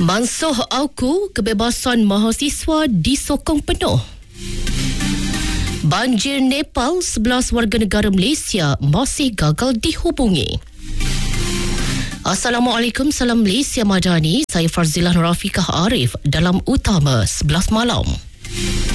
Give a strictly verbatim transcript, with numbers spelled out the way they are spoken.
Mansuh Auku, kebebasan mahasiswa disokong penuh. Banjir Nepal, sebelas warga negara Malaysia masih gagal dihubungi. Assalamualaikum, salam Malaysia Madani. Saya Farzilah Rafiqah Arif dalam Utama sebelas malam.